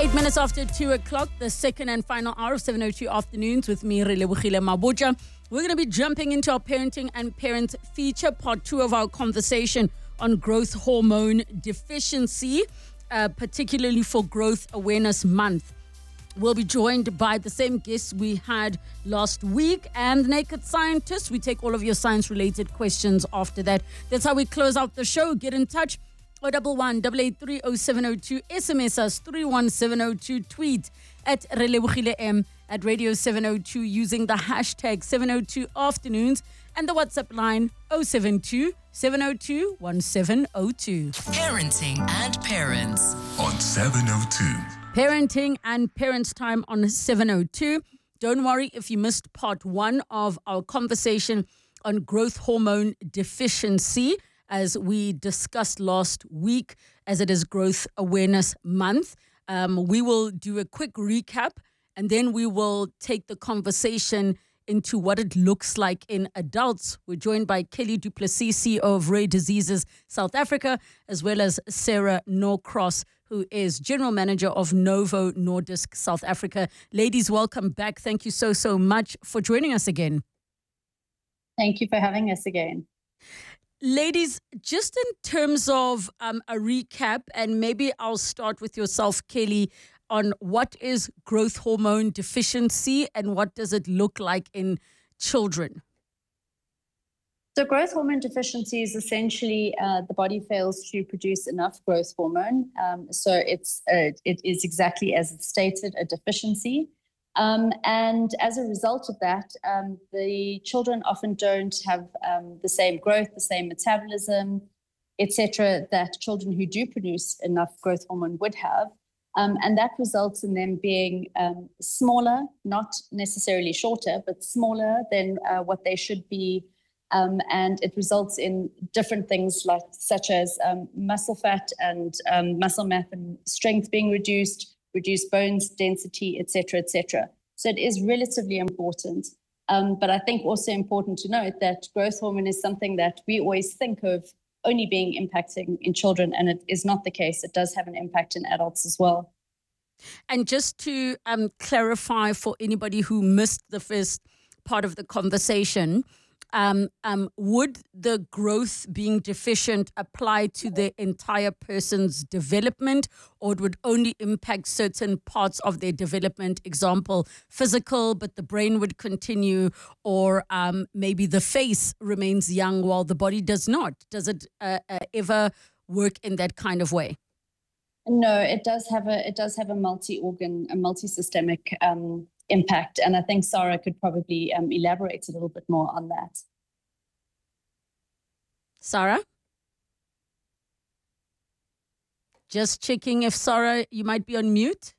8 minutes after 2 o'clock, the second and final hour of 7:02 afternoons with me, Relebogile Mabotja. We're going to be jumping into our parenting and parent feature, part 2 of our conversation on growth hormone deficiency, particularly for Growth Awareness Month. We'll be joined by the same guests we had last week and Naked Scientist. We take all of your science-related questions after that. That's how we close out the show. Get in touch. 011-883-0702, SMS us 31702, tweet at Relebogile M at Radio 702 using the hashtag 702 afternoons and the WhatsApp line 072 702 1702. Parenting and Parents on 702. Parenting and Parents time on 702. Don't worry if you missed part 1 of our conversation on growth hormone deficiency, as we discussed last week, as it is Growth Awareness Month. We will do a quick recap, and then we will take the conversation into what it looks like in adults. We're joined by Kelly du Plessis, CEO of Rare Diseases South Africa, as well as Sarah Norcross, who is General Manager of Novo Nordisk South Africa. Ladies, welcome back. Thank you so much for joining us again. Thank you for having us again. Ladies, just in terms of a recap, and maybe I'll start with yourself, Kelly, on what is growth hormone deficiency and what does it look like in children? So growth hormone deficiency is essentially the body fails to produce enough growth hormone. So it is exactly as it's stated, a deficiency. And as a result of that, the children often don't have the same growth, the same metabolism, etc., that children who do produce enough growth hormone would have. And that results in them being smaller, not necessarily shorter, but smaller than what they should be. And it results in different things such as muscle fat and muscle mass and strength being reduced bones density, etc., etc. So it is relatively important. But I think also important to note that growth hormone is something that we always think of only being impacting in children, and it is not the case. It does have an impact in adults as well. And just to clarify for anybody who missed the first part of the conversation, would the growth being deficient apply to the entire person's development, or it would only impact certain parts of their development? Example, physical, but the brain would continue, or maybe the face remains young while the body does not. Does it ever work in that kind of way? No, it does have a multi-organ, a multi-systemic impact. And I think Sarah could probably elaborate a little bit more on that. Sarah? Just checking if Sarah, you might be on mute.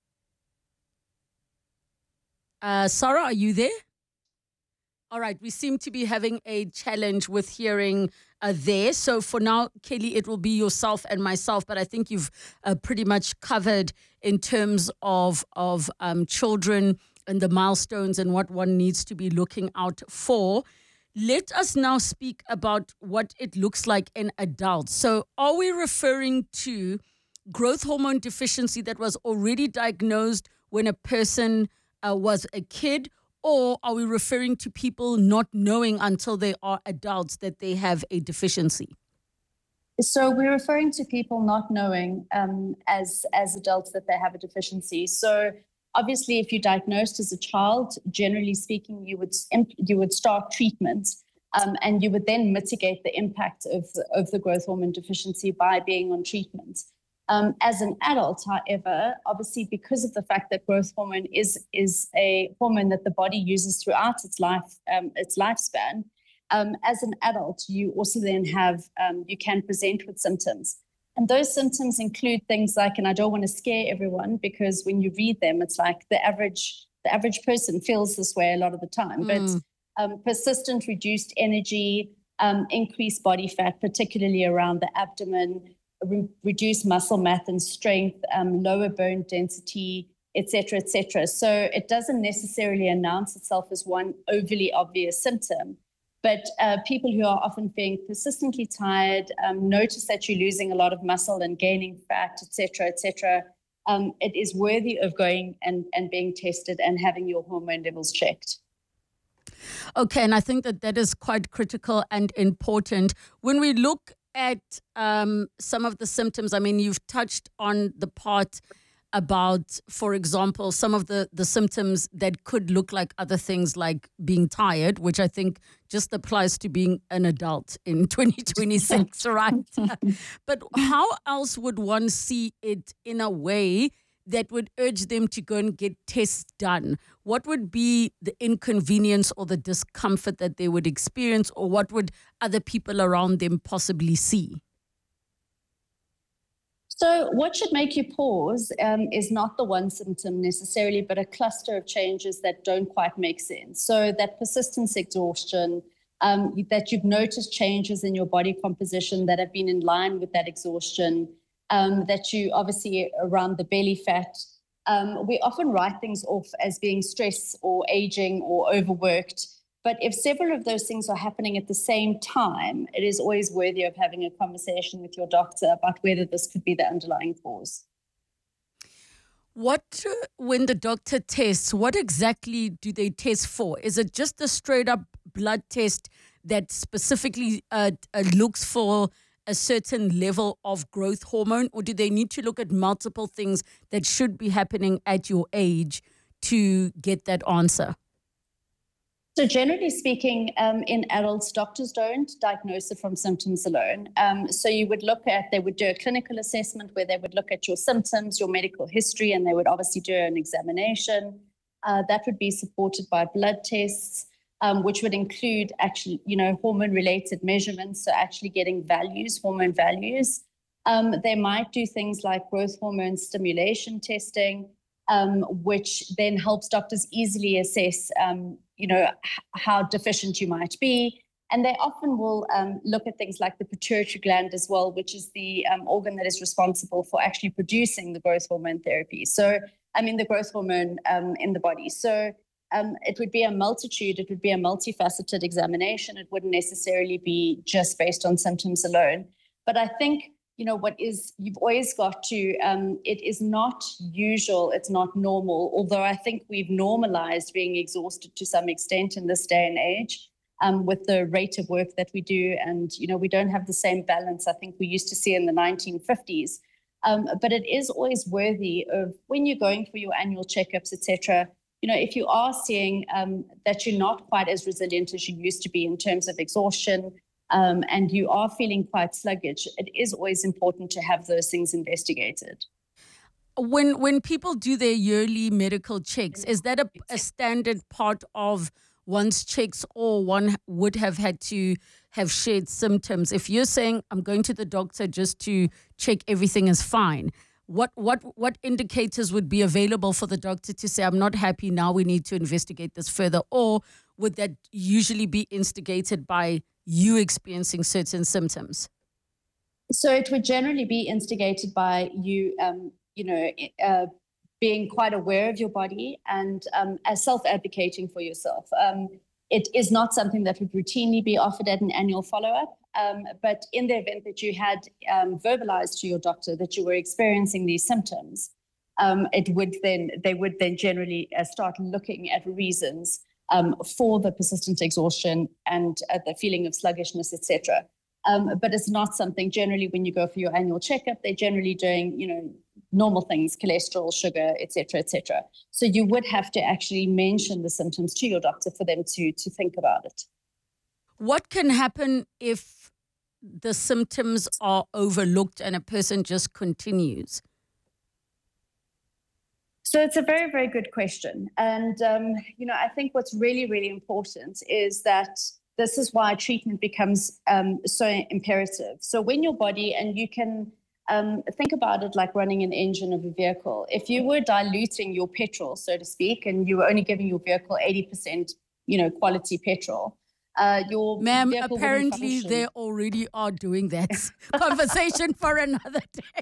Sarah, are you there? All right, we seem to be having a challenge with hearing there. So for now, Kelly, it will be yourself and myself, but I think you've pretty much covered in terms of children and the milestones and what one needs to be looking out for. Let us now speak about what it looks like in adults. So are we referring to growth hormone deficiency that was already diagnosed when a person was a kid, or are we referring to people not knowing until they are adults that they have a deficiency? So we're referring to people not knowing as adults that they have a deficiency. So obviously, if you're diagnosed as a child, generally speaking, you would start treatment, and you would then mitigate the impact of the growth hormone deficiency by being on treatment. As an adult, however, obviously, because of the fact that growth hormone is a hormone that the body uses throughout its lifespan, as an adult, you also then you can present with symptoms. And those symptoms include things like, and I don't want to scare everyone because when you read them, it's like the average person feels this way a lot of the time. But persistent reduced energy, increased body fat, particularly around the abdomen, reduced muscle mass and strength, lower bone density, etc., etc. So it doesn't necessarily announce itself as one overly obvious symptom. But people who are often feeling persistently tired, notice that you're losing a lot of muscle and gaining fat, et cetera, it is worthy of going and being tested and having your hormone levels checked. Okay, and I think that is quite critical and important. When we look at some of the symptoms, I mean, you've touched on the part about, for example, some of the symptoms that could look like other things like being tired, which I think just applies to being an adult in 2026, right? But how else would one see it in a way that would urge them to go and get tests done? What would be the inconvenience or the discomfort that they would experience, or what would other people around them possibly see? So what should make you pause is not the one symptom necessarily, but a cluster of changes that don't quite make sense. So that persistence exhaustion, that you've noticed changes in your body composition that have been in line with that exhaustion, that you obviously around the belly fat. We often write things off as being stress or aging or overworked. But if several of those things are happening at the same time, it is always worthy of having a conversation with your doctor about whether this could be the underlying cause. When the doctor tests, what exactly do they test for? Is it just a straight up blood test that specifically looks for a certain level of growth hormone, or do they need to look at multiple things that should be happening at your age to get that answer? So generally speaking, in adults, doctors don't diagnose it from symptoms alone. So they would do a clinical assessment where they would look at your symptoms, your medical history, and they would obviously do an examination. That would be supported by blood tests, which would include actually, hormone-related measurements, so actually getting hormone values. They might do things like growth hormone stimulation testing, which then helps doctors easily assess how deficient you might be. And they often will look at things like the pituitary gland as well, which is the organ that is responsible for actually producing the growth hormone therapy. So, the growth hormone in the body. So it would be a multifaceted examination. It wouldn't necessarily be just based on symptoms alone. But I think, you've always got to, it is not usual, it's not normal, although I think we've normalized being exhausted to some extent in this day and age with the rate of work that we do. And, we don't have the same balance I think we used to see in the 1950s. But it is always worthy of, when you're going for your annual checkups, etc., if you are seeing that you're not quite as resilient as you used to be in terms of exhaustion, and you are feeling quite sluggish, it is always important to have those things investigated. When people do their yearly medical checks, is that a standard part of one's checks, or one would have had to have shared symptoms? If you're saying, I'm going to the doctor just to check everything is fine, what indicators would be available for the doctor to say, I'm not happy, now we need to investigate this further? Or would that usually be instigated by you experiencing certain symptoms? So it would generally be instigated by you, being quite aware of your body and as self-advocating for yourself. It is not something that would routinely be offered at an annual follow-up, but in the event that you had verbalized to your doctor that you were experiencing these symptoms, they would then generally start looking at reasons for the persistent exhaustion and the feeling of sluggishness, etc. But it's not something generally when you go for your annual checkup, they're generally doing, normal things, cholesterol, sugar, etc., etc. So you would have to actually mention the symptoms to your doctor for them to think about it. What can happen if the symptoms are overlooked and a person just continues? So it's a very, very good question. And, I think what's really, really important is that this is why treatment becomes so imperative. So when your body, and you can think about it like running an engine of a vehicle. If you were diluting your petrol, so to speak, and you were only giving your vehicle 80%, quality petrol, your Ma'am, vehicle apparently they already are doing that. Conversation for another day.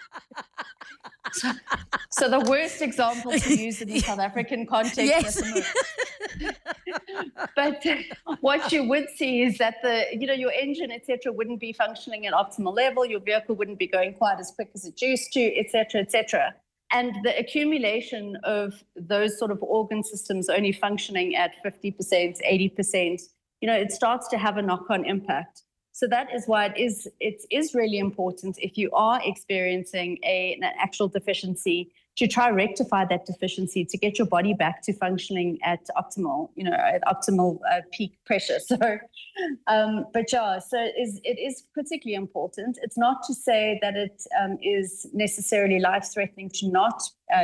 So the worst example to use in the South African context. Yes. But what you would see is that your engine, etc., wouldn't be functioning at optimal level. Your vehicle wouldn't be going quite as quick as it used to, etc., etc. And the accumulation of those sort of organ systems only functioning at 50%, 80%, it starts to have a knock-on impact. So that is why it is really important, if you are experiencing an actual deficiency, to try rectify that deficiency to get your body back to functioning at optimal, at optimal peak pressure. So, it is critically important. It's not to say that it is necessarily life-threatening to not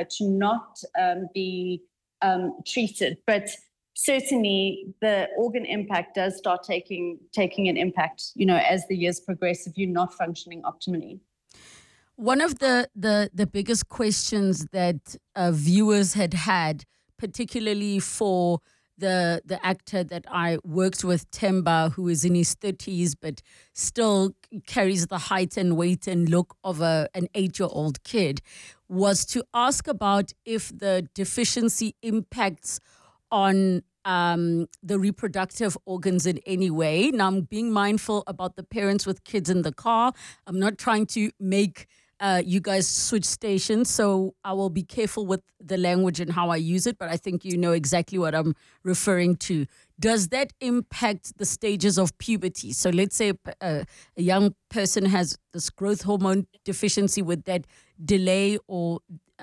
be treated, but certainly the organ impact does start taking an impact, as the years progress, if you're not functioning optimally. One of the biggest questions that viewers had, particularly for the actor that I worked with, Themba, who is in his 30s but still carries the height and weight and look of an 8-year-old kid, was to ask about if the deficiency impacts on the reproductive organs in any way. Now, I'm being mindful about the parents with kids in the car. I'm not trying to make you guys switch stations, so I will be careful with the language and how I use it, but I think you know exactly what I'm referring to. Does that impact the stages of puberty? So let's say a young person has this growth hormone deficiency. Would that delay or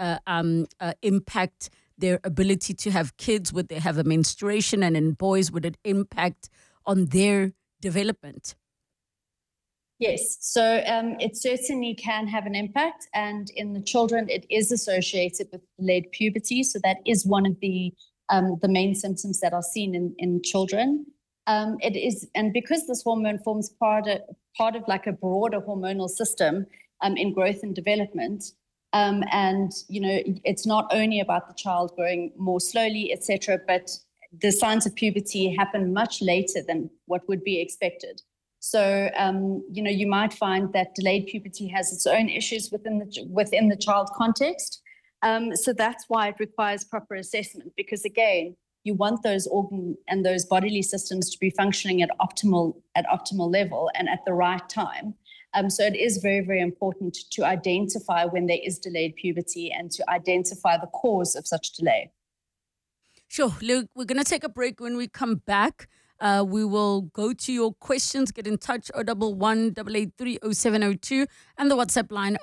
impact their ability to have kids? Would they have a menstruation? And in boys, would it impact on their development? Yes, so it certainly can have an impact, and in the children, it is associated with delayed puberty. So that is one of the main symptoms that are seen in children. It is, and because this hormone forms part of like a broader hormonal system in growth and development, and it's not only about the child growing more slowly, etc., but the signs of puberty happen much later than what would be expected. So, you might find that delayed puberty has its own issues within the child context. So that's why it requires proper assessment, because again, you want those organ and those bodily systems to be functioning at optimal level and at the right time. So it is very, very important to identify when there is delayed puberty and to identify the cause of such delay. Sure. Look, we're going to take a break. When we come back, we will go to your questions. Get in touch, 011-883-0702 and the WhatsApp line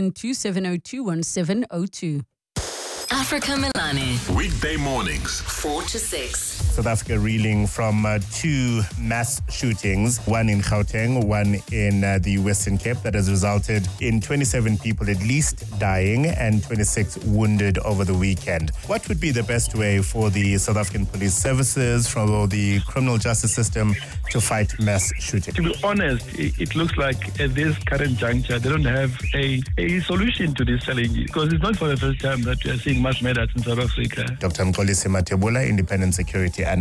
072-702-1702. Africa Melane. Weekday mornings, 4 to 6. South Africa reeling from two mass shootings, one in Gauteng, one in the Western Cape, that has resulted in 27 people at least dying and 26 wounded over the weekend. What would be the best way for the South African police services, from the criminal justice system, to fight mass shootings? To be honest, it looks like at this current juncture, they don't have a solution to this challenge, because it's not for the first time that we are seeing mass murders in South Africa. Dr. Mxolisi Matebula, independent security analyst.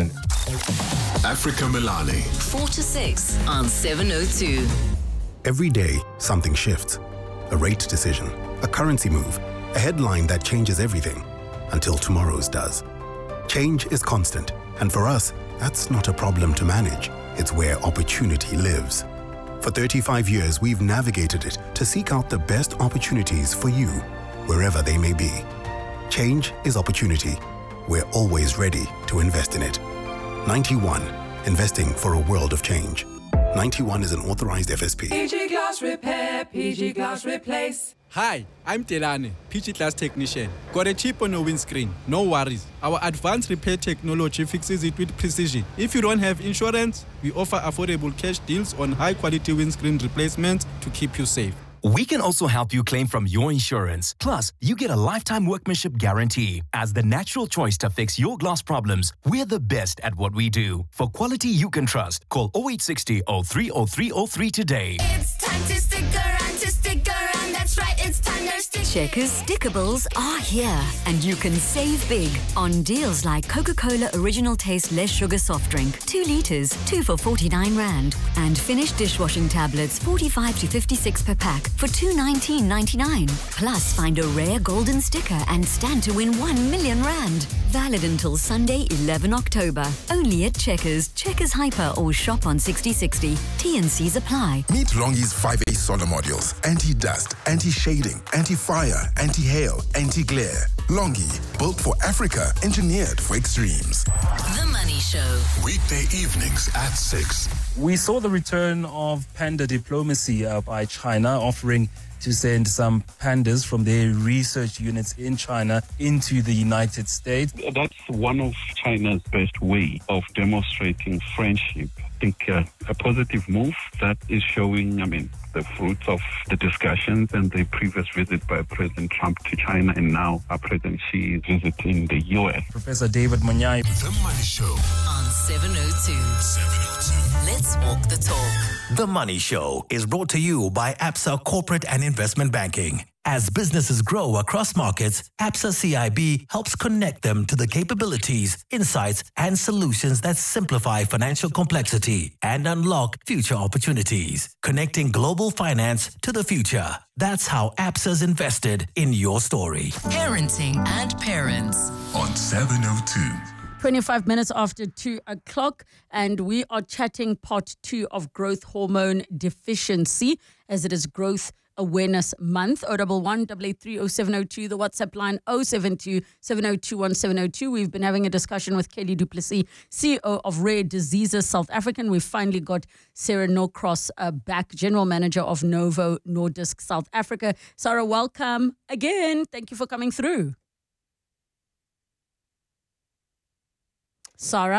Africa Melane. 4 to 6 on 702. Every day, something shifts. A rate decision, a currency move, a headline that changes everything, until tomorrow's does. Change is constant, and for us, that's not a problem to manage. It's where opportunity lives. For 35 years, we've navigated it to seek out the best opportunities for you, wherever they may be. Change is opportunity. We're always ready to invest in it. 91, investing for a world of change. 91 is an authorized FSP. PG Glass Repair, PG Glass Replace. Hi, I'm Telane, PG Glass technician. Got a chip on your windscreen? No worries. Our advanced repair technology fixes it with precision. If you don't have insurance, we offer affordable cash deals on high-quality windscreen replacements to keep you safe. We can also help you claim from your insurance. Plus, you get a lifetime workmanship guarantee. As the natural choice to fix your glass problems, we're the best at what we do. For quality you can trust, call 0860 030303 today. It's time to stick around, that's right, it's time to stick. Checkers Stickables are here, and you can save big on deals like Coca-Cola Original Taste Less Sugar Soft Drink, 2 litres, 2 for 49 Rand, and Finish dishwashing tablets, 45 to 56 per pack for $219.99. Plus, find a rare golden sticker and stand to win 1 million Rand. Valid until Sunday, 11 October. Only at Checkers, Checkers Hyper, or shop on 6060. T&Cs apply. Meet Longi's 5A solar modules. Anti-dust, anti anti-shading, anti-fire, anti-hail, anti-glare. Longi, built for Africa, engineered for extremes. The Money Show. Weekday evenings at 6. We saw the return of panda diplomacy by China, offering to send some pandas from their research units in China into the United States. That's one of China's best way of demonstrating friendship. I think a positive move that is showing, the fruits of the discussions and the previous visit by President Trump to China, and now our President Xi is visiting the U.S. Professor David Munyai. The Money Show on 702. 702. Let's walk the talk. The Money Show is brought to you by Absa Corporate and Investment Banking. As businesses grow across markets, Absa CIB helps connect them to the capabilities, insights, and solutions that simplify financial complexity and unlock future opportunities. Connecting global finance to the future. That's how Absa's invested in your story. Parenting and Parents on 702. 25 minutes after 2 o'clock, and we are chatting part 2 of growth hormone deficiency, as it is Growth Awareness Month. 011-883-0702, the WhatsApp line 072-702-1702. We've been having a discussion with Kelly du Plessis, CEO of Rare Diseases South African. We finally got Sarah Norcross back, General Manager of Novo Nordisk South Africa. Sarah, welcome again. Thank you for coming through. Sarah?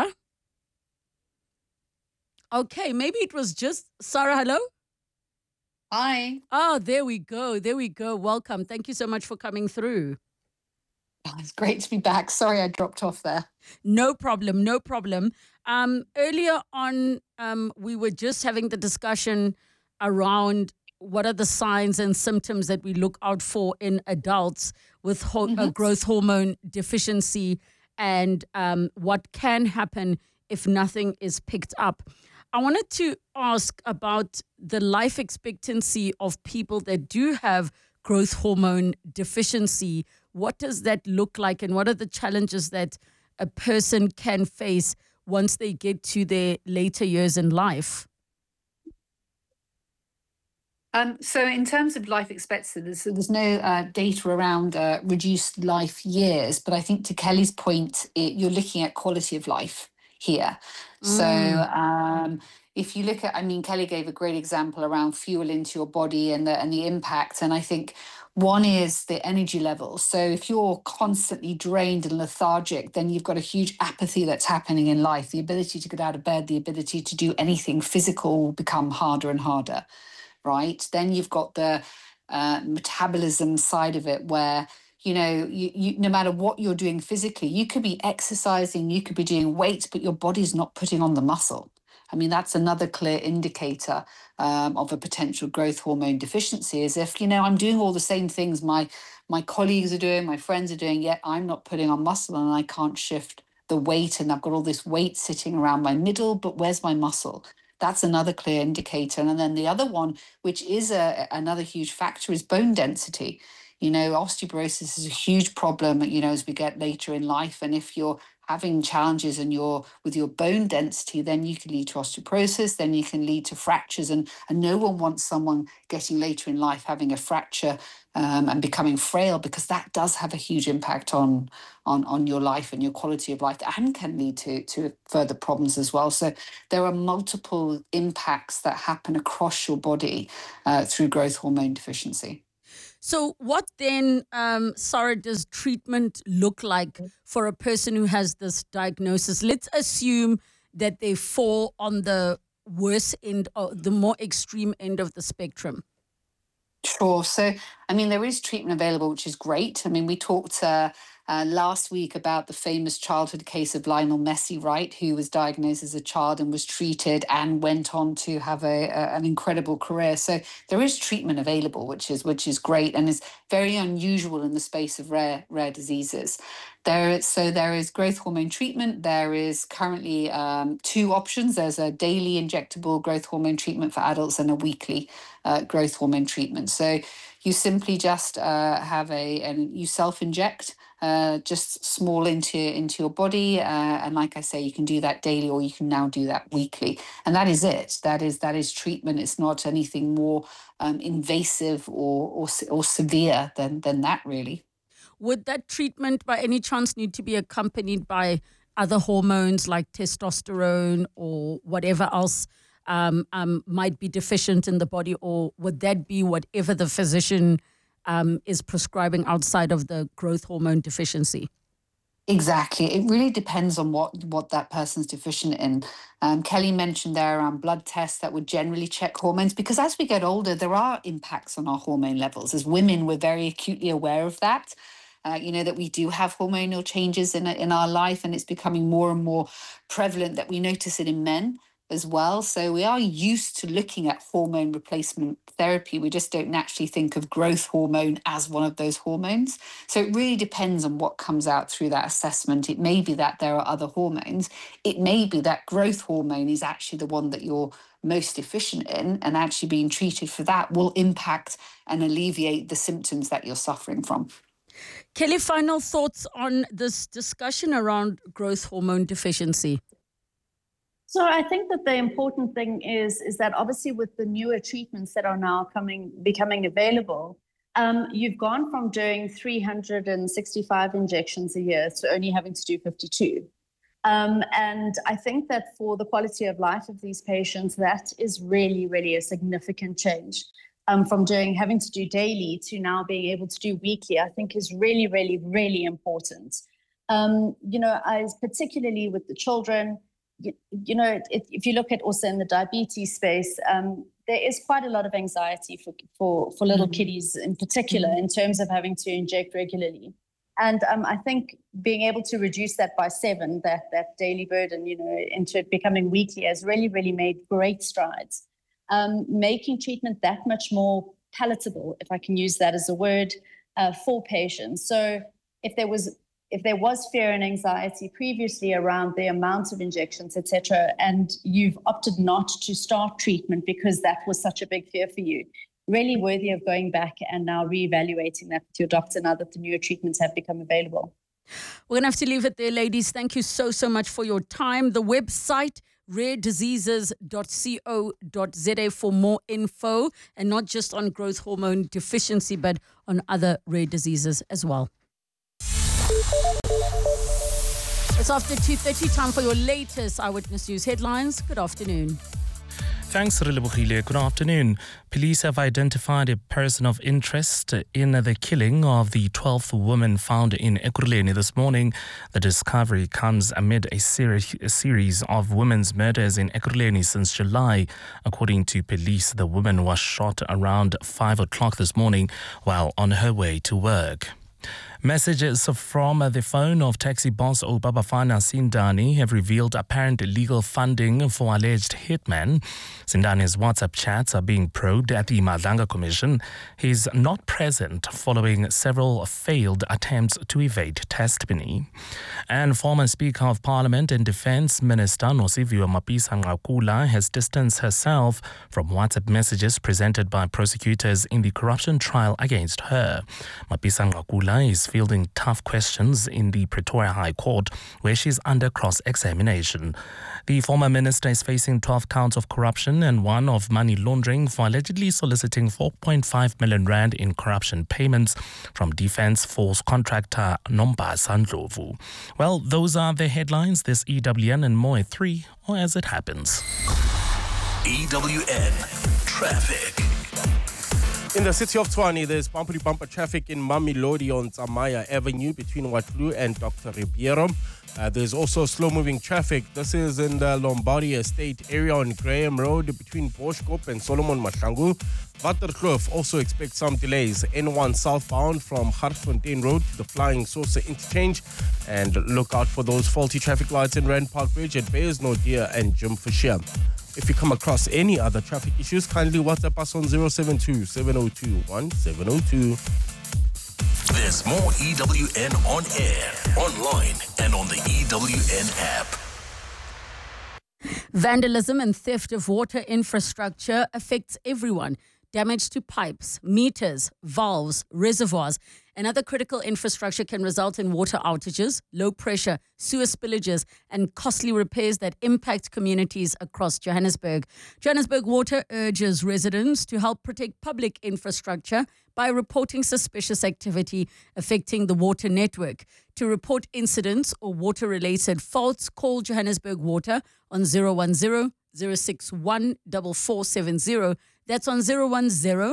Okay, maybe it was just Sarah. Hello? Hi. Oh, there we go. There we go. Welcome. Thank you so much for coming through. Oh, it's great to be back. Sorry I dropped off there. No problem. No problem. Earlier on, we were just having the discussion around what are the signs and symptoms that we look out for in adults with growth hormone deficiency, and what can happen if nothing is picked up. I wanted to ask about the life expectancy of people that do have growth hormone deficiency. What does that look like, and what are the challenges that a person can face once they get to their later years in life? So in terms of life expectancy, there's no data around reduced life years, but I think to Kelly's point, you're looking at quality of life here. So if you look at, Kelly gave a great example around fuel into your body and the impact, and I think one is the energy levels. So if you're constantly drained and lethargic, then you've got a huge apathy that's happening in life. The ability to get out of bed, the ability to do anything physical will become harder and harder. Right? Then you've got the metabolism side of it, where, you no matter what you're doing physically, you could be exercising, you could be doing weights, but your body's not putting on the muscle. That's another clear indicator of a potential growth hormone deficiency, is if, I'm doing all the same things my colleagues are doing, my friends are doing, yet I'm not putting on muscle and I can't shift the weight, and I've got all this weight sitting around my middle, but where's my muscle? That's another clear indicator. And then the other one, which is another huge factor, is bone density. Osteoporosis is a huge problem, as we get later in life. And if you're having challenges with your bone density, then you can lead to osteoporosis, then you can lead to fractures. And no one wants someone getting later in life having a fracture and becoming frail, because that does have a huge impact on your life and your quality of life, and can lead to further problems as well. So there are multiple impacts that happen across your body through growth hormone deficiency. So what then, Sarah, does treatment look like for a person who has this diagnosis? Let's assume that they fall on the worst end, or the more extreme end of the spectrum. Sure. So, there is treatment available, which is great. We talked last week about the famous childhood case of Lionel Messi, right, who was diagnosed as a child and was treated and went on to have an incredible career. So there is treatment available, which is great, and is very unusual in the space of rare diseases. There is growth hormone treatment. There is currently 2 options. There's a daily injectable growth hormone treatment for adults and a weekly growth hormone treatment. So You simply just you self-inject just small into your body, and like I say, you can do that daily, or you can now do that weekly, and that is it. That is treatment. It's not anything more invasive or severe than that, really. Would that treatment by any chance need to be accompanied by other hormones like testosterone or whatever else might be deficient in the body, or would that be whatever the physician is prescribing outside of the growth hormone deficiency? Exactly. It really depends on what that person's deficient in. Kelly mentioned there around blood tests that would generally check hormones, because as we get older, there are impacts on our hormone levels. As women, we're very acutely aware of that. That we do have hormonal changes in our life, and it's becoming more and more prevalent that we notice it in men as well. So we are used to looking at hormone replacement therapy. We just don't naturally think of growth hormone as one of those hormones. So it really depends on what comes out through that assessment. It may be that there are other hormones. It may be that growth hormone is actually the one that you're most deficient in, and actually being treated for that will impact and alleviate the symptoms that you're suffering from. Kelly, final thoughts on this discussion around growth hormone deficiency? So I think that the important thing is that obviously with the newer treatments that are now becoming available, you've gone from doing 365 injections a year to only having to do 52. And I think that for the quality of life of these patients, that is really, really a significant change. From having to do daily to now being able to do weekly, I think is really, really, really important. Particularly with the children, if you look at also in the diabetes space, there is quite a lot of anxiety for little kiddies in particular in terms of having to inject regularly. And I think being able to reduce that by 7, that daily burden, into it becoming weekly has really, really made great strides. Making treatment that much more palatable, if I can use that as a word, for patients. So if there was fear and anxiety previously around the amount of injections, etc., and you've opted not to start treatment because that was such a big fear for you, really worthy of going back and now reevaluating that with your doctor now that the newer treatments have become available. We're going to have to leave it there, ladies. Thank you so much for your time. The website, rarediseases.co.za, for more info, and not just on growth hormone deficiency, but on other rare diseases as well. It's after 2:30, time for your latest Eyewitness News headlines. Good afternoon. Thanks, Rilebogile. Good afternoon. Police have identified a person of interest in the killing of the 12th woman found in Ekurhuleni this morning. The discovery comes amid a series of women's murders in Ekurhuleni since July. According to police, the woman was shot around 5 o'clock this morning while on her way to work. Messages from the phone of taxi boss Obabafana Sindani have revealed apparent illegal funding for alleged hitman. Sindani's WhatsApp chats are being probed at the Madlanga Commission. He's not present following several failed attempts to evade testimony. And former Speaker of Parliament and Defence Minister Nosiviwe Mapisa-Nqakula has distanced herself from WhatsApp messages presented by prosecutors in the corruption trial against her. Mapisa-Nqakula is fielding tough questions in the Pretoria High Court, where she's under cross-examination. The former minister is facing 12 counts of corruption and one of money laundering for allegedly soliciting 4.5 million rand in corruption payments from Defence Force contractor Nombasa Ndlovu. Well, those are the headlines. This EWN and more at 3, or as it happens. EWN Traffic. In the city of Tshwane, there's bumper-to-bumper traffic in Mamelodi on Tsamaya Avenue between Watlu and Dr. Ribeiro. There's also slow-moving traffic. This is in the Lombardy Estate area on Graham Road between Boschkop and Solomon Mahlangu. Waterkloof also expects some delays. N1 southbound from Hartfontein Road to the Flying Saucer interchange. And look out for those faulty traffic lights in Rand Park Bridge at Bayers Nordia and Jim Fisher. If you come across any other traffic issues, kindly WhatsApp us on 072-702-1702. There's more EWN on air, online, and on the EWN app. Vandalism and theft of water infrastructure affects everyone. Damage to pipes, meters, valves, reservoirs, and other critical infrastructure can result in water outages, low pressure, sewer spillages, and costly repairs that impact communities across Johannesburg. Johannesburg Water urges residents to help protect public infrastructure by reporting suspicious activity affecting the water network. To report incidents or water-related faults, call Johannesburg Water on 010 061 4470. That's on 010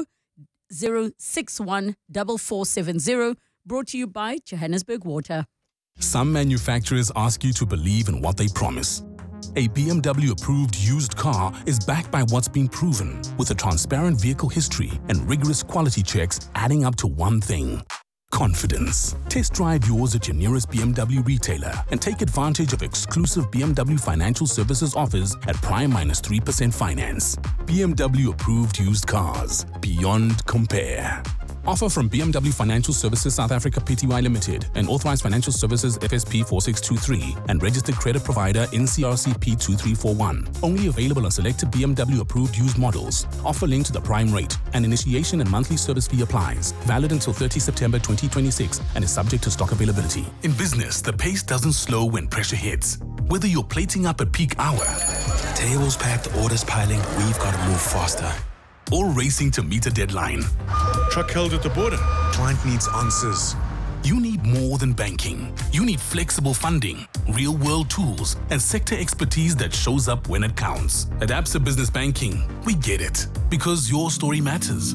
061 4470. Brought to you by Johannesburg Water. Some manufacturers ask you to believe in what they promise. A BMW-approved used car is backed by what's been proven, with a transparent vehicle history and rigorous quality checks adding up to one thing: confidence. Test drive yours at your nearest BMW retailer and take advantage of exclusive BMW Financial Services offers at prime -3% finance. BMW-approved used cars. Beyond compare. Offer from BMW Financial Services South Africa Pty Limited, an authorized financial services FSP 4623 and registered credit provider NCRCP 2341. Only available on selected BMW approved used models. Offer linked to the prime rate. An initiation and monthly service fee applies. Valid until 30 September 2026 and is subject to stock availability. In business, the pace doesn't slow when pressure hits. Whether you're plating up at peak hour, tables packed, orders piling, we've got to move faster, or racing to meet a deadline. Truck held at the border. Client needs answers. You need more than banking. You need flexible funding, real-world tools, and sector expertise that shows up when it counts. At Absa Business Banking, we get it, because your story matters.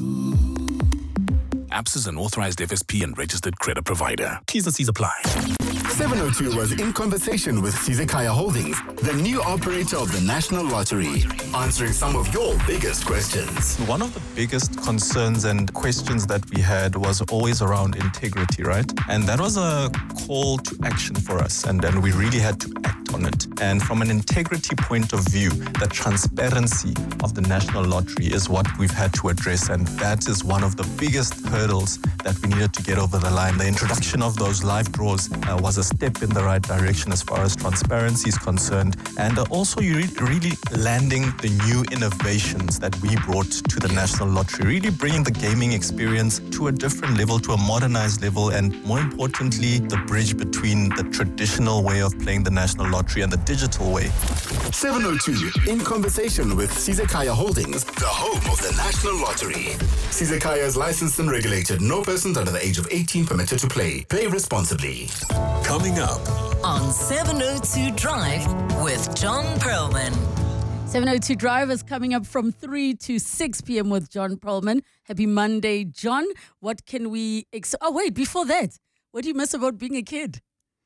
Absa is an authorized FSP and registered credit provider. T's and C's apply. 702 was in conversation with Sizekaya Holdings, the new operator of the National Lottery, answering some of your biggest questions. One of the biggest concerns and questions that we had was always around integrity, right? And that was a call to action for us, and then we really had to act on it. And from an integrity point of view, the transparency of the National Lottery is what we've had to address, and that is one of the biggest hurdles that we needed to get over the line. The introduction of those live draws was a step in the right direction as far as transparency is concerned, and also you really landing the new innovations that we brought to the National Lottery, really bringing the gaming experience to a different level, to a modernized level, and more importantly, the bridge between the traditional way of playing the National Lottery and the digital way. 702 in conversation with Sizekaya Holdings, the home of the National Lottery. Sizekaya is licensed and regulated. No persons under the age of 18 permitted to play. Play responsibly. Coming up on 702 Drive with John Perlman. 702 Drive is coming up from 3 to 6 p.m. with John Perlman. Happy Monday, John. What can we... Oh, wait, before that, what do you miss about being a kid?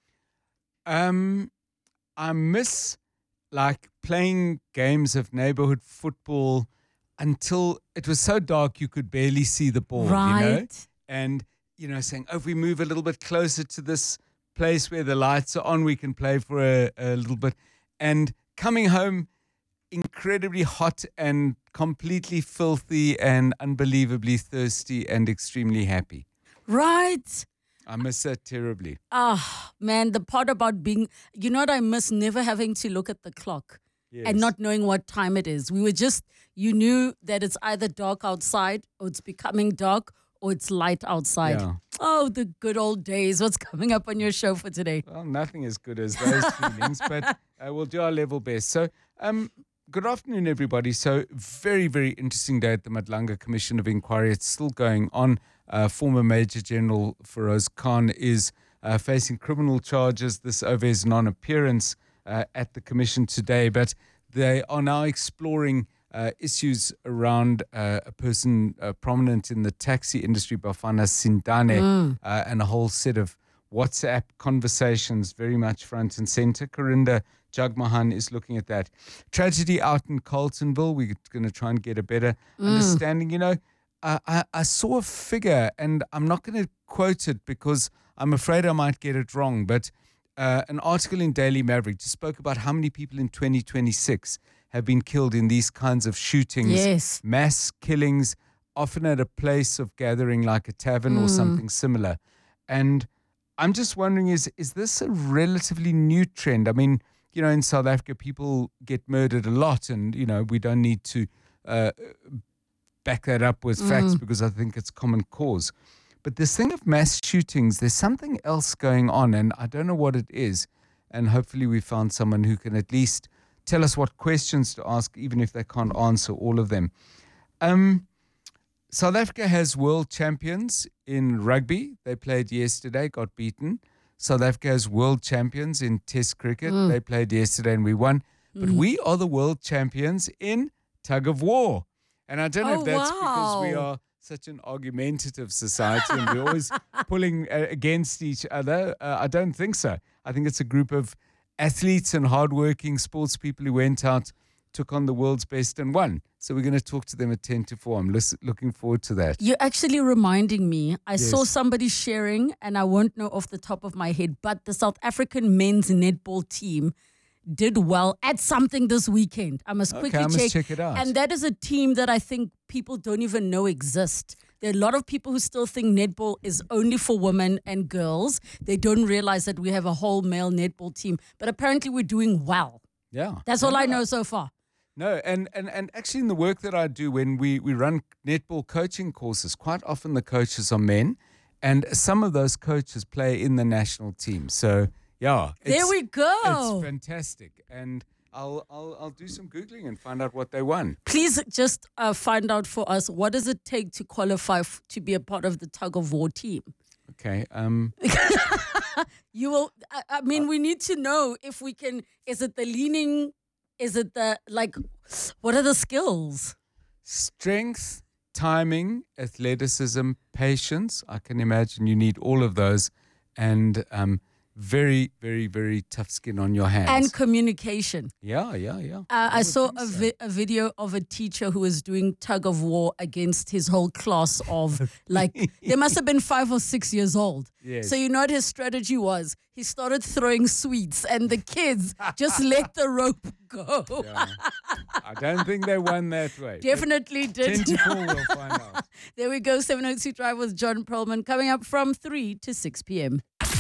I miss like playing games of neighborhood football until it was so dark you could barely see the ball, right. You know? And, you know, saying, oh, if we move a little bit closer to this place where the lights are on, we can play for a little bit. And coming home incredibly hot and completely filthy and unbelievably thirsty and extremely happy. Right. I miss that terribly. Man, the part about being, you know what I miss? Never having to look at the clock and not knowing what time it is. We were just, you knew that it's either dark outside or it's becoming dark or it's light outside. Yeah. Oh, the good old days. What's coming up on your show for today? Well, nothing as good as those feelings, but we'll do our level best. So, good afternoon, everybody. So, very, very interesting day at the Madlanga Commission of Inquiry. It's still going on. Former Major General Feroz Khan is facing criminal charges. This over his non-appearance at the commission today, but they are now exploring issues around a person prominent in the taxi industry, Bafana Sindane, and a whole set of WhatsApp conversations very much front and center. Karinda Jagmohan is looking at that. Tragedy out in Carltonville. We're going to try and get a better understanding. You know, I saw a figure, and I'm not going to quote it because I'm afraid I might get it wrong, but an article in Daily Maverick just spoke about how many people in 2026 have been killed in these kinds of shootings, mass killings, often at a place of gathering like a tavern or something similar. And I'm just wondering, is this a relatively new trend? I mean, you know, in South Africa, people get murdered a lot, and, you know, we don't need to back that up with facts because I think it's common cause. But this thing of mass shootings, there's something else going on, and I don't know what it is. And hopefully we found someone who can at least tell us what questions to ask, even if they can't answer all of them. South Africa has world champions in rugby. They played yesterday, got beaten. South Africa has world champions in Test cricket. They played yesterday and we won. But we are the world champions in tug of war. And I don't know if that's because we are such an argumentative society and we're always pulling against each other. I don't think so. I think it's a group of athletes and hardworking sports people who went out, took on the world's best and won. So we're going to talk to them at 10 to 4. I'm looking forward to that. You're actually reminding me. I saw somebody sharing, and I won't know off the top of my head, but the South African men's netball team did well at something this weekend. I must quickly check it out. And that is a team that I think people don't even know exist. There are a lot of people who still think netball is only for women and girls. They don't realize that we have a whole male netball team. But apparently we're doing well. Yeah. That's all I know so far. No, and actually in the work that I do when we run netball coaching courses, quite often the coaches are men, and some of those coaches play in the national team. So, yeah. There we go. It's fantastic. And I'll do some Googling and find out what they won. Please just find out for us, what does it take to qualify to be a part of the tug of war team? Okay. You will, I mean, we need to know if we can, is it the leaning, is it the, like, what are the skills? Strength, timing, athleticism, patience. I can imagine you need all of those. And very, very, very tough skin on your hands. And communication. Yeah. I saw a video of a teacher who was doing tug of war against his whole class of, like, they must have been 5 or 6 years old. Yes. So you know what his strategy was? He started throwing sweets and the kids just let the rope go. Yeah. I don't think they won that way. Definitely did. 10 to 4 we'll find out. There we go. 702 Drive with John Perlman coming up from 3 to 6 p.m.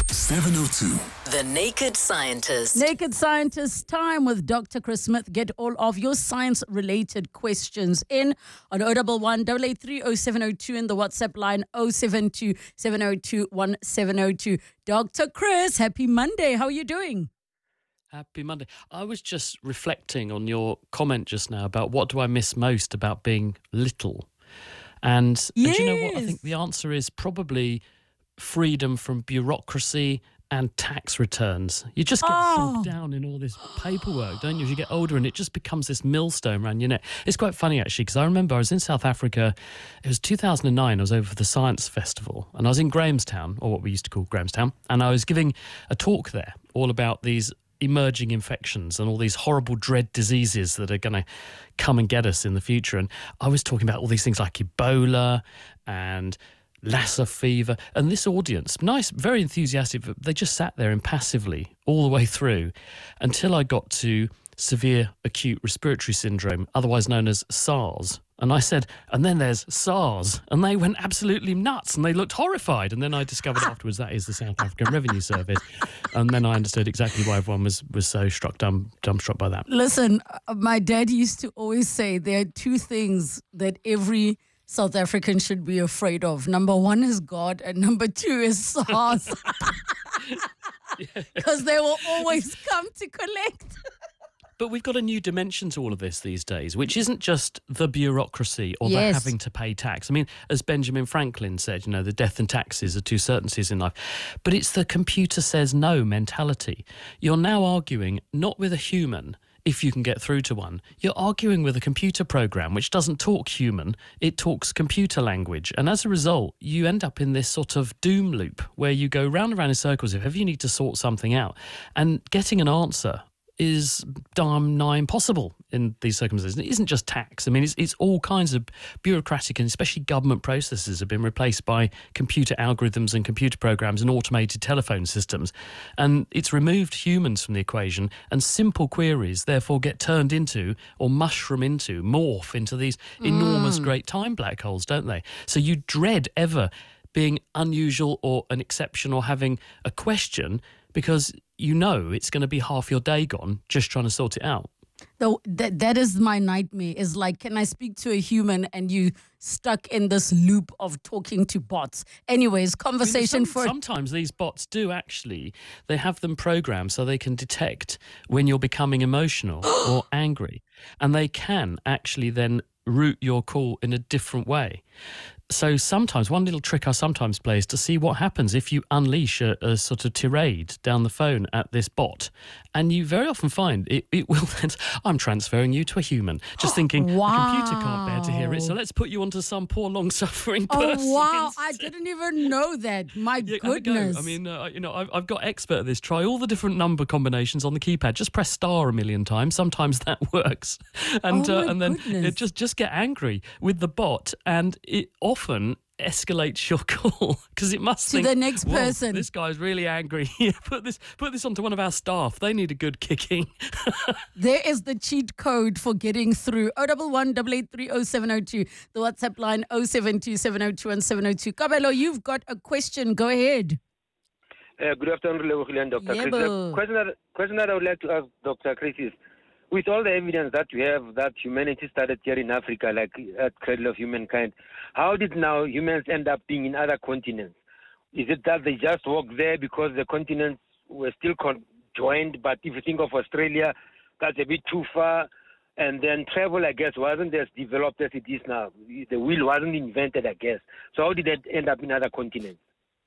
702. The Naked Scientist. Naked Scientist time with Dr. Chris Smith. Get all of your science-related questions in on 011 883 0702 and the WhatsApp line 072 702 1702. Dr. Chris, happy Monday. How are you doing? Happy Monday. I was just reflecting on your comment just now about what do I miss most about being little. And do you know what? I think the answer is probably freedom from bureaucracy and tax returns. You just get bogged down in all this paperwork, don't you, as you get older, and it just becomes this millstone around your neck. It's quite funny, actually, because I remember I was in South Africa. It was 2009. I was over for the Science Festival, and I was in Grahamstown, or what we used to call Grahamstown, and I was giving a talk there all about these emerging infections and all these horrible dread diseases that are going to come and get us in the future. And I was talking about all these things like Ebola and Lassa fever, and this audience, nice, very enthusiastic, but they just sat there impassively all the way through until I got to severe acute respiratory syndrome, otherwise known as SARS. And I said, and then there's SARS. And they went absolutely nuts and they looked horrified. And then I discovered afterwards that is the South African Revenue Service. And then I understood exactly why everyone was so dumbstruck by that. Listen, my dad used to always say there are two things that every South African should be afraid of. Number one is God, and number two is SARS. Because they will always come to collect. But we've got a new dimension to all of this these days, which isn't just the bureaucracy or the having to pay tax. I mean, as Benjamin Franklin said, you know, the death and taxes are two certainties in life. But it's the computer says no mentality. You're now arguing not with a human, if you can get through to one. You're arguing with a computer program which doesn't talk human, it talks computer language. And as a result, you end up in this sort of doom loop where you go round and round in circles if ever you need to sort something out. And getting an answer is darn nigh impossible in these circumstances. It isn't just tax. I mean, it's all kinds of bureaucratic and especially government processes have been replaced by computer algorithms and computer programs and automated telephone systems. And it's removed humans from the equation, and simple queries therefore get turned into or morph into these enormous great time black holes, don't they? So you dread ever being unusual or an exception or having a question because you know it's going to be half your day gone just trying to sort it out. That is my nightmare. Is like, can I speak to a human and you stuck in this loop of talking to bots? Anyways, conversation for... Sometimes these bots do actually, they have them programmed so they can detect when you're becoming emotional or angry. And they can actually then route your call in a different way. So sometimes, one little trick I sometimes play is to see what happens if you unleash a sort of tirade down the phone at this bot. And you very often find it will then, I'm transferring you to a human. Just thinking, wow. The computer can't bear to hear it, so let's put you onto some poor long-suffering person. Oh, wow. I didn't even know that. My goodness. I mean, I've got expert at this. Try all the different number combinations on the keypad. Just press star a million times. Sometimes that works. And then it just get angry with the bot, and it often escalates your call because it must to think, the next person. This guy's really angry. Put this onto one of our staff. They need a good kicking. There is the cheat code for getting through. 011 883 0702. The WhatsApp line 072 702 and 702. Kabelo, you've got a question. Go ahead. Good afternoon, Dr. Chris. The question that I would like to ask Dr. Chris is, with all the evidence that we have that humanity started here in Africa, like at cradle of humankind, how did now humans end up being in other continents? Is it that they just walked there because the continents were still joined? But if you think of Australia, that's a bit too far. And then travel, I guess, wasn't as developed as it is now. The wheel wasn't invented, I guess. So how did it end up in other continents?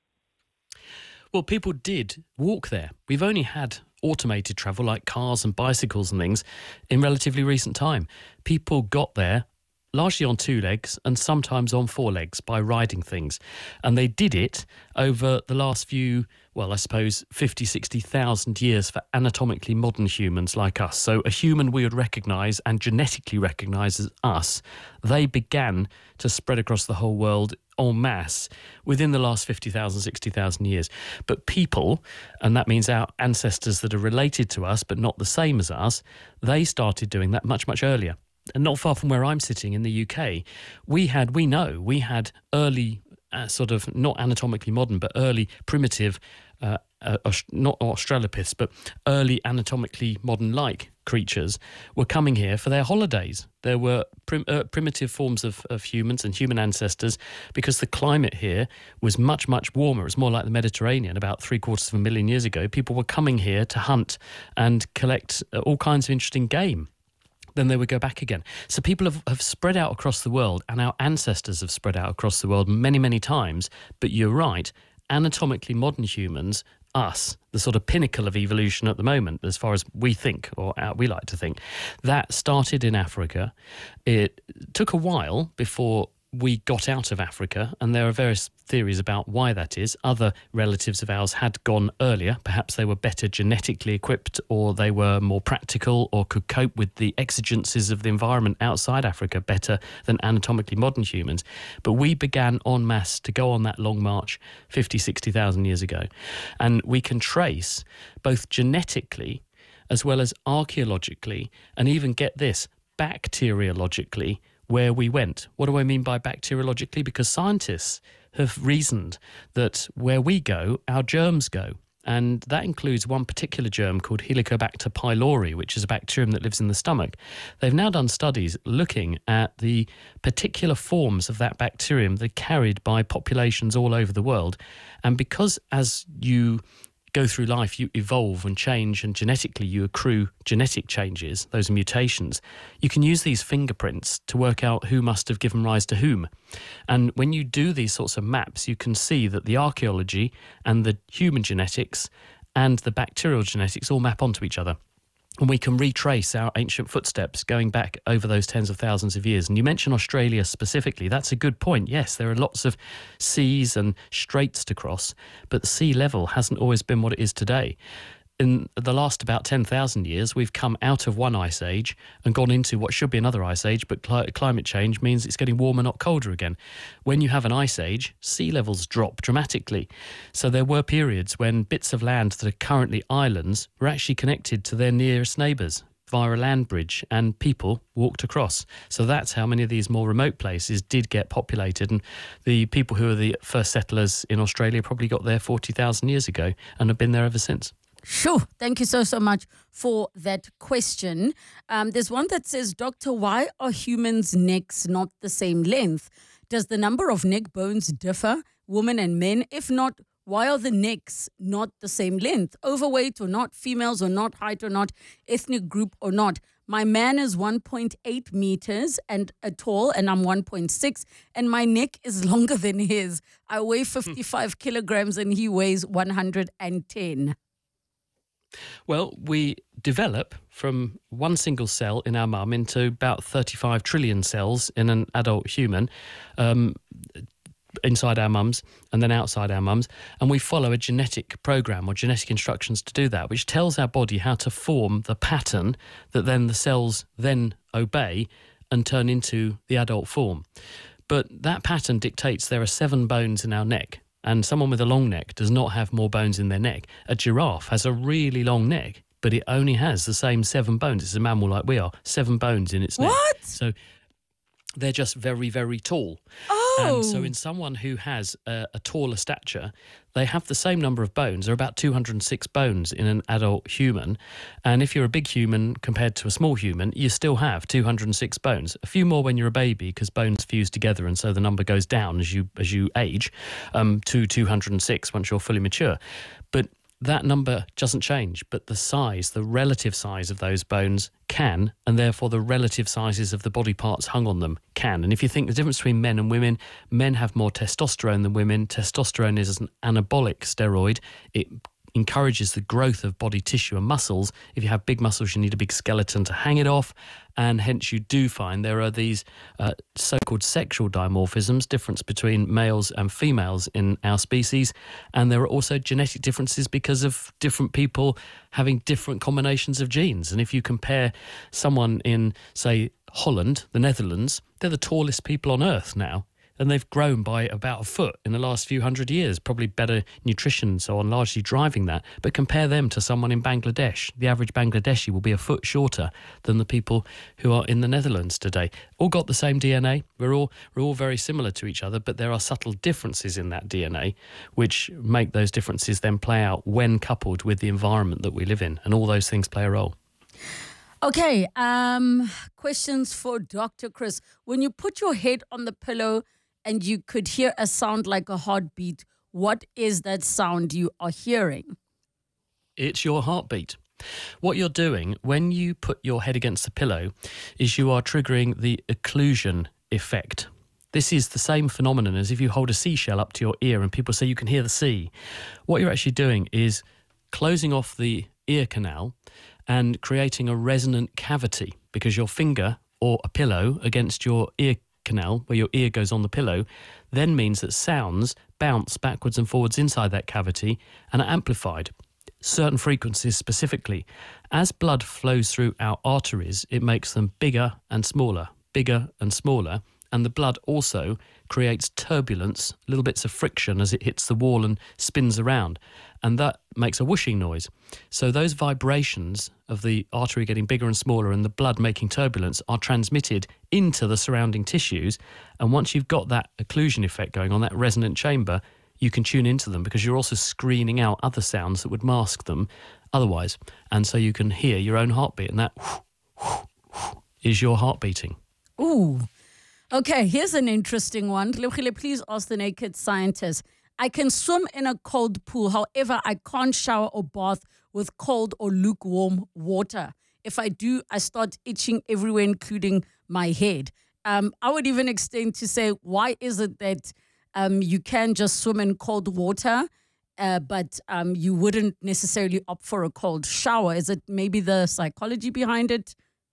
Well, people did walk there. We've only had automated travel like cars and bicycles and things in relatively recent time. People got there largely on two legs and sometimes on four legs by riding things. And they did it over the last few, well, I suppose 50, 60,000 years for anatomically modern humans like us. So a human we would recognise and genetically recognise as us, they began to spread across the whole world en masse within the last 50,000, 60,000 years. But people, and that means our ancestors that are related to us but not the same as us, they started doing that much, much earlier. And not far from where I'm sitting in the UK, we had early, sort of not anatomically modern, but early primitive, not Australopiths, but early anatomically modern-like creatures were coming here for their holidays. There were primitive forms of humans and human ancestors because the climate here was much, much warmer. It was more like the Mediterranean about 750,000 years ago. People were coming here to hunt and collect all kinds of interesting game. Then they would go back again. So people have spread out across the world, and our ancestors have spread out across the world many, many times. But you're right, anatomically modern humans, us, the sort of pinnacle of evolution at the moment, as far as we think, or we like to think, that started in Africa. It took a while before we got out of Africa, and there are various theories about why that is. Other relatives of ours had gone earlier. Perhaps they were better genetically equipped, or they were more practical, or could cope with the exigencies of the environment outside Africa better than anatomically modern humans. But we began en masse to go on that long march 50, 60,000 years ago. And we can trace both genetically as well as archaeologically, and even, get this, bacteriologically, where we went. What do I mean by bacteriologically? Because scientists have reasoned that where we go, our germs go. And that includes one particular germ called Helicobacter pylori, which is a bacterium that lives in the stomach. They've now done studies looking at the particular forms of that bacterium that are carried by populations all over the world. And because as you go through life, you evolve and change, and genetically you accrue genetic changes, those are mutations, you can use these fingerprints to work out who must have given rise to whom. And when you do these sorts of maps, you can see that the archaeology and the human genetics and the bacterial genetics all map onto each other. And we can retrace our ancient footsteps going back over those tens of thousands of years. And you mentioned Australia specifically. That's a good point. Yes, there are lots of seas and straits to cross, but the sea level hasn't always been what it is today. In the last about 10,000 years, we've come out of one ice age and gone into what should be another ice age, but climate change means it's getting warmer, not colder again. When you have an ice age, sea levels drop dramatically. So there were periods when bits of land that are currently islands were actually connected to their nearest neighbours via a land bridge, and people walked across. So that's how many of these more remote places did get populated. And the people who are the first settlers in Australia probably got there 40,000 years ago and have been there ever since. Sure. Thank you so much for that question. There's one that says, Doctor, why are humans' necks not the same length? Does the number of neck bones differ, women and men? If not, why are the necks not the same length? Overweight or not, females or not, height or not, ethnic group or not. My man is 1.8 meters and tall, and I'm 1.6, and my neck is longer than his. I weigh 55 kilograms and he weighs 110. Well, we develop from one single cell in our mum into about 35 trillion cells in an adult human, inside our mums and then outside our mums, and we follow a genetic program or genetic instructions to do that, which tells our body how to form the pattern that then the cells then obey and turn into the adult form. But that pattern dictates there are 7 bones in our neck, and someone with a long neck does not have more bones in their neck. A giraffe has a really long neck, but it only has the same 7 bones. It's a mammal like we are, 7 bones in its neck. What? So they're just very, very tall. Oh. And so in someone who has a taller stature, they have the same number of bones. There are about 206 bones in an adult human. And if you're a big human compared to a small human, you still have 206 bones. A few more when you're a baby because bones fuse together, and so the number goes down as you age to 206 once you're fully mature. But that number doesn't change, but the size, the relative size of those bones can, and therefore the relative sizes of the body parts hung on them can. And if you think the difference between men and women, men have more testosterone than women. Testosterone is an anabolic steroid. It encourages the growth of body tissue and muscles. If you have big muscles, you need a big skeleton to hang it off, and hence you do find there are these so-called sexual dimorphisms, difference between males and females in our species, and there are also genetic differences because of different people having different combinations of genes. And if you compare someone in, say, Holland, the Netherlands, they're the tallest people on earth now. And they've grown by about a foot in the last few hundred years, probably better nutrition and so on, largely driving that. But compare them to someone in Bangladesh. The average Bangladeshi will be a foot shorter than the people who are in the Netherlands today. All got the same DNA. We're all very similar to each other, but there are subtle differences in that DNA, which make those differences then play out when coupled with the environment that we live in. And all those things play a role. Okay, questions for Dr. Chris. When you put your head on the pillow and you could hear a sound like a heartbeat, what is that sound you are hearing? It's your heartbeat. What you're doing when you put your head against the pillow is you are triggering the occlusion effect. This is the same phenomenon as if you hold a seashell up to your ear and people say you can hear the sea. What you're actually doing is closing off the ear canal and creating a resonant cavity, because your finger or a pillow against your ear canal, where your ear goes on the pillow, then means that sounds bounce backwards and forwards inside that cavity and are amplified. Certain frequencies specifically. As blood flows through our arteries, it makes them bigger and smaller, and the blood also creates turbulence, little bits of friction as it hits the wall and spins around, and that makes a whooshing noise. So those vibrations of the artery getting bigger and smaller and the blood making turbulence are transmitted into the surrounding tissues, and once you've got that occlusion effect going on, that resonant chamber, you can tune into them because you're also screening out other sounds that would mask them otherwise, and so you can hear your own heartbeat, and that is your heart beating. Ooh. Okay, here's an interesting one. Lebogile, please ask the naked scientist. I can swim in a cold pool. However, I can't shower or bath with cold or lukewarm water. If I do, I start itching everywhere, including my head. I would even extend to say, why is it that you can just swim in cold water, but you wouldn't necessarily opt for a cold shower? Is it maybe the psychology behind it?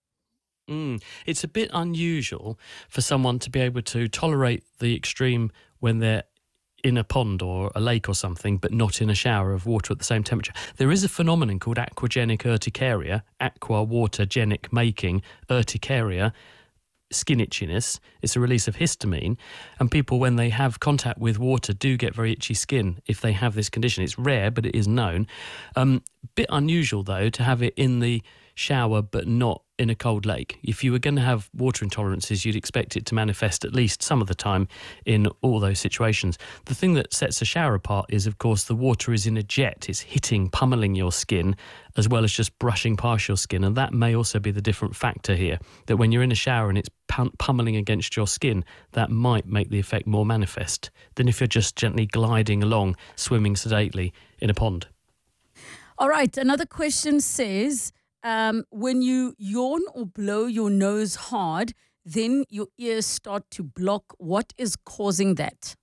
It's a bit unusual for someone to be able to tolerate the extreme when they're in a pond or a lake or something, but not in a shower of water at the same temperature. There is a phenomenon called aquagenic urticaria, aqua, water, genic, making, urticaria, skin itchiness. It's a release of histamine, and people, when they have contact with water, do get very itchy skin if they have this condition. It's rare, but it is known. Bit unusual, though, to have it in the shower but not in a cold lake. If you were going to have water intolerances, you'd expect it to manifest at least some of the time in all those situations. The thing that sets a shower apart is, of course, the water is in a jet. It's hitting, pummeling your skin, as well as just brushing past your skin. And that may also be the different factor here, that when you're in a shower and it's pummeling against your skin, that might make the effect more manifest than if you're just gently gliding along, swimming sedately in a pond. All right, another question says, when you yawn or blow your nose hard, then your ears start to block. What is causing that?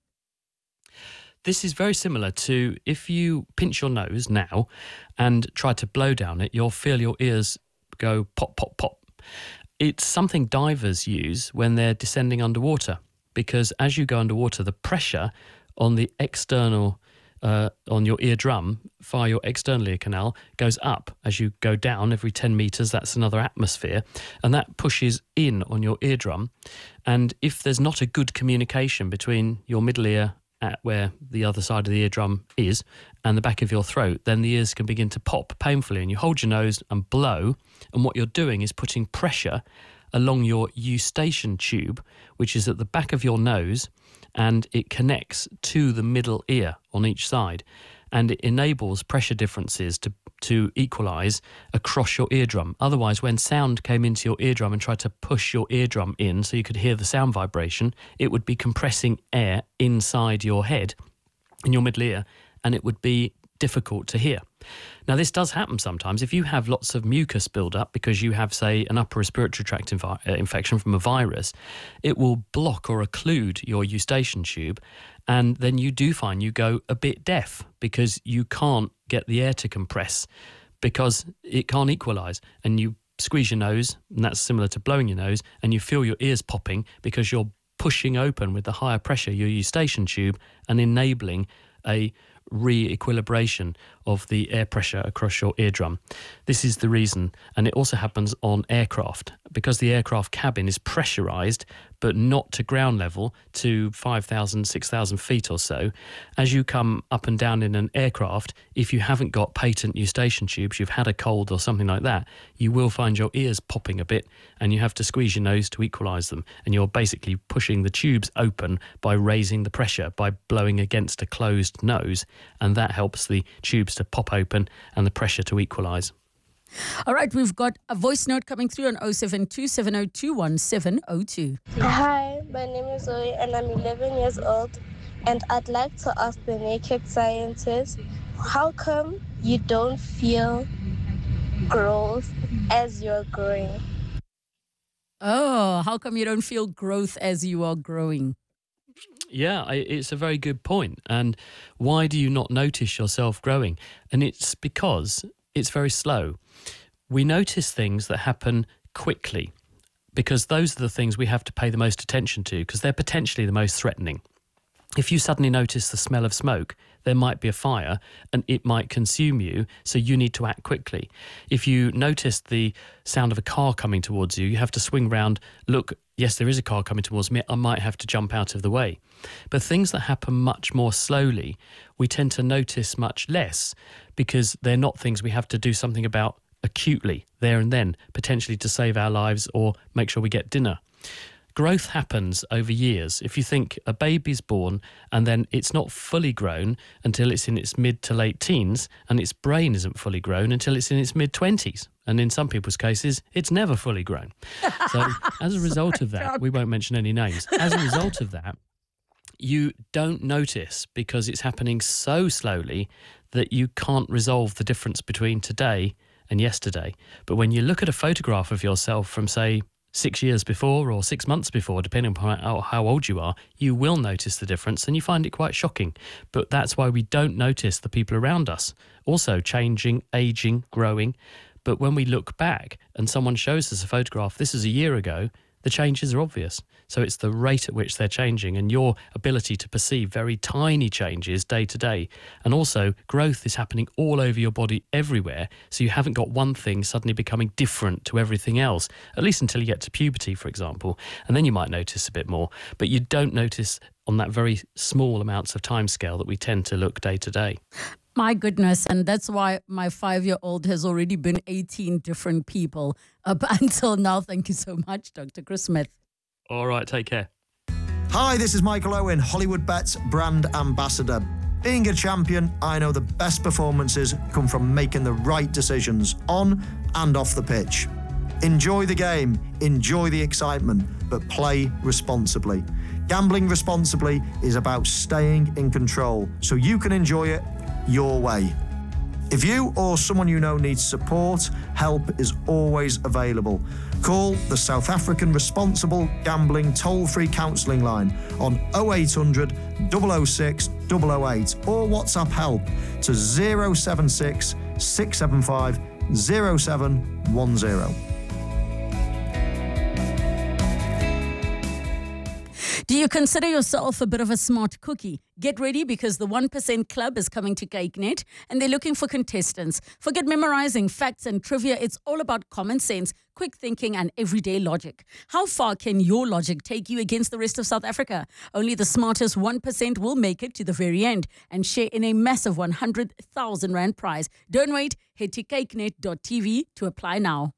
This is very similar to if you pinch your nose now and try to blow down it, you'll feel your ears go pop, pop, pop. It's something divers use when they're descending underwater, because as you go underwater, the pressure on the external on your eardrum via your external ear canal goes up. As you go down every 10 meters, that's another atmosphere, and that pushes in on your eardrum. And if there's not a good communication between your middle ear, at where the other side of the eardrum is, and the back of your throat, then the ears can begin to pop painfully, and you hold your nose and blow, and what you're doing is putting pressure along your eustachian tube, which is at the back of your nose, and it connects to the middle ear on each side, and it enables pressure differences to equalise across your eardrum. Otherwise, when sound came into your eardrum and tried to push your eardrum in so you could hear the sound vibration, it would be compressing air inside your head, in your middle ear, and it would be difficult to hear. Now, this does happen sometimes. If you have lots of mucus build up because you have, say, an upper respiratory tract infection from a virus, it will block or occlude your eustachian tube, and then you do find you go a bit deaf because you can't get the air to compress because it can't equalise, and you squeeze your nose, and that's similar to blowing your nose, and you feel your ears popping because you're pushing open with the higher pressure your eustachian tube and enabling a re-equilibration of the air pressure across your eardrum. This is the reason, and it also happens on aircraft because the aircraft cabin is pressurized but not to ground level, to 5,000, 6,000 feet or so. As you come up and down in an aircraft, if you haven't got patent eustachian tubes, you've had a cold or something like that, you will find your ears popping a bit and you have to squeeze your nose to equalise them. And you're basically pushing the tubes open by raising the pressure, by blowing against a closed nose, and that helps the tubes to pop open and the pressure to equalise. All right, we've got a voice note coming through on 072 702 1702. Hi, my name is Zoe and I'm 11 years old, and I'd like to ask the naked scientist, how come you don't feel growth as you're growing? Oh, how come you don't feel growth as you are growing? Yeah, it's a very good point. And why do you not notice yourself growing? And it's because it's very slow. We notice things that happen quickly because those are the things we have to pay the most attention to because they're potentially the most threatening. If you suddenly notice the smell of smoke, there might be a fire and it might consume you, so you need to act quickly. If you notice the sound of a car coming towards you, you have to swing round, look, yes, there is a car coming towards me, I might have to jump out of the way. But things that happen much more slowly, we tend to notice much less because they're not things we have to do something about acutely, there and then, potentially to save our lives or make sure we get dinner. Growth happens over years. If you think a baby's born and then it's not fully grown until it's in its mid to late teens, and its brain isn't fully grown until it's in its mid-20s. And in some people's cases, it's never fully grown. So as a result of that, we won't mention any names. As a result of that, you don't notice because it's happening so slowly that you can't resolve the difference between today and yesterday. But when you look at a photograph of yourself from, say, 6 years before or 6 months before, depending on how old you are, you will notice the difference and you find it quite shocking. But that's why we don't notice the people around us also changing, aging, growing. But when we look back and someone shows us a photograph, this is a year ago, the changes are obvious. So it's the rate at which they're changing and your ability to perceive very tiny changes day to day. And also growth is happening all over your body everywhere. So you haven't got one thing suddenly becoming different to everything else, at least until you get to puberty, for example. And then you might notice a bit more, but you don't notice on that very small amounts of time scale that we tend to look day to day. My goodness, and that's why my 5-year-old has already been 18 different people up until now. Thank you so much, Dr. Chris Smith. All right, take care. Hi, this is Michael Owen, Hollywood Bets brand ambassador. Being a champion, I know the best performances come from making the right decisions on and off the pitch. Enjoy the game, enjoy the excitement, but play responsibly. Gambling responsibly is about staying in control so you can enjoy it your way. If you or someone you know needs support, help is always available. Call the South African Responsible Gambling Toll-Free Counselling line on 0800 006 008 or WhatsApp help to 076 675 0710. Do you consider yourself a bit of a smart cookie? Get ready because the 1% Club is coming to CakeNet and they're looking for contestants. Forget memorizing facts and trivia. It's all about common sense, quick thinking and everyday logic. How far can your logic take you against the rest of South Africa? Only the smartest 1% will make it to the very end and share in a massive 100,000 Rand prize. Don't wait. Head to cakenet.tv to apply now.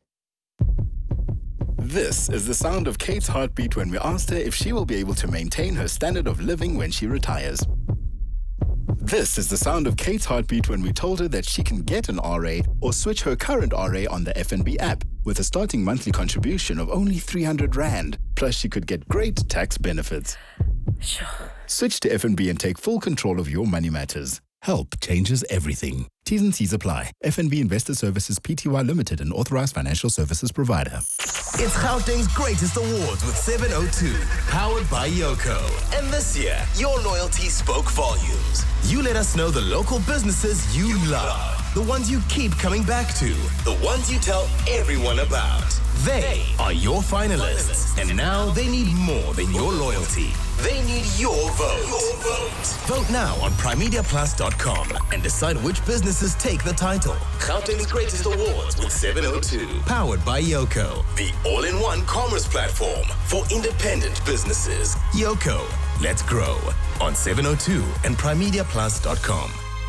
This is the sound of Kate's heartbeat when we asked her if she will be able to maintain her standard of living when she retires. This is the sound of Kate's heartbeat when we told her that she can get an RA or switch her current RA on the FNB app with a starting monthly contribution of only 300 Rand. Plus, she could get great tax benefits. Sure. Switch to FNB and take full control of your money matters. Help changes everything. T's and C's apply. FNB Investor Services Pty Limited, an authorized financial services provider. It's Gauteng's greatest awards with 702, powered by Yoko. And this year, your loyalty spoke volumes. You let us know the local businesses you love, the ones you keep coming back to, the ones you tell everyone about. They are your finalists, and now they need more than your loyalty. They need your vote. Vote now on primediaplus.com and decide which businesses take the title. Gauteng's greatest awards with 702, powered by Yoko, the all-in-one commerce platform for independent businesses. Yoko, let's grow on 702 and primediaplus.com.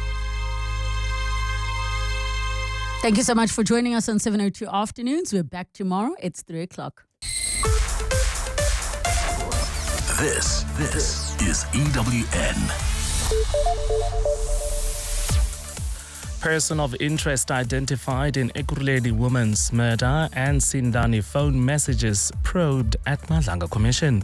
Thank you so much for joining us on 702 Afternoons. We're back tomorrow. It's 3 o'clock. This is EWN. Person of interest identified in Ekurhuleni woman's murder and Sindani phone messages probed at Madlanga Commission.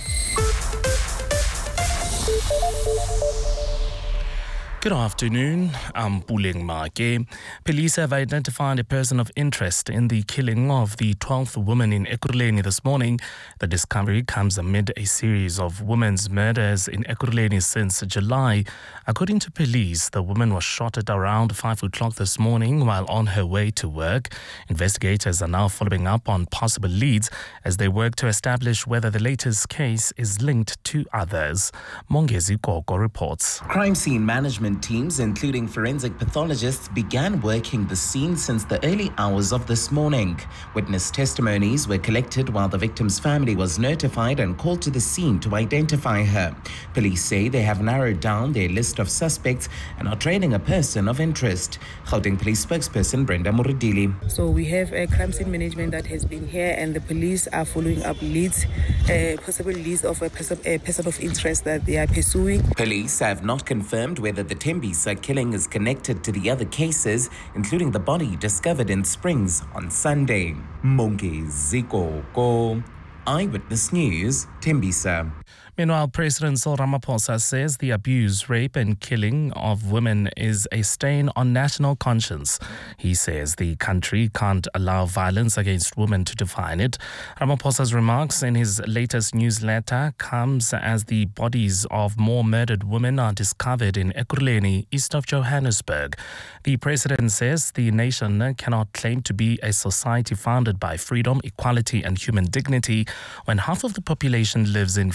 Good afternoon, I'm Puleng Make. Police have identified a person of interest in the killing of the 12th woman in Ekurhuleni this morning. The discovery comes amid a series of women's murders in Ekurhuleni since July. According to police, the woman was shot at around 5 o'clock this morning while on her way to work. Investigators are now following up on possible leads as they work to establish whether the latest case is linked to others. Mongezi Koko reports. Crime scene management teams, including forensic pathologists, began working the scene since the early hours of this morning. Witness testimonies were collected while the victim's family was notified and called to the scene to identify her. Police say they have narrowed down their list of suspects and are training a person of interest. Gauteng Police spokesperson Brenda Muridili. So we have a crime scene management that has been here, and the police are following up leads, possible leads of a person of interest that they are pursuing. Police have not confirmed whether the Tembisa killing is connected to the other cases, including the body discovered in Springs on Sunday. Mongezi Koko, Eyewitness News, Tembisa. Meanwhile, President Cyril Ramaphosa says the abuse, rape and killing of women is a stain on national conscience. He says the country can't allow violence against women to define it. Ramaphosa's remarks in his latest newsletter comes as the bodies of more murdered women are discovered in Ekurhuleni, east of Johannesburg. The president says the nation cannot claim to be a society founded by freedom, equality and human dignity when half of the population lives in fear of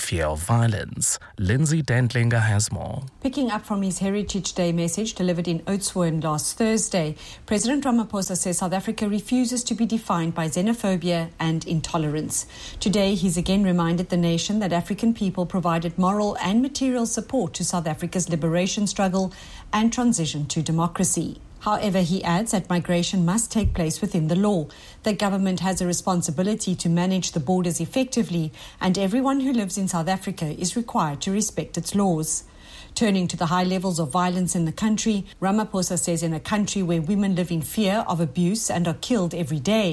violence. Lindsay Dentlinger has more. Picking up from his Heritage Day message delivered in Oudtshoorn last Thursday, President Ramaphosa says South Africa refuses to be defined by xenophobia and intolerance. Today, he's again reminded the nation that African people provided moral and material support to South Africa's liberation struggle and transition to democracy. However, he adds that migration must take place within the law. The government has a responsibility to manage the borders effectively, and everyone who lives in South Africa is required to respect its laws. Turning to the high levels of violence in the country, Ramaphosa says in a country where women live in fear of abuse and are killed every day,